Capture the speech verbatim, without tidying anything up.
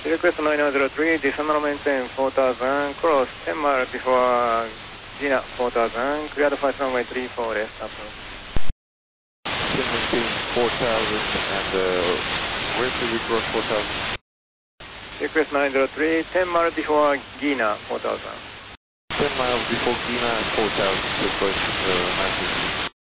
Request nine nine zero three, December maintain four thousand, cross ten miles before Gina four thousand, clear the flight runway three four left approach. ten maintain four thousand, and uh, where should we cross four thousand? Request nine zero three, ten miles before Gina four thousand. ten miles before Gina and four thousand, request uh, nine zero three.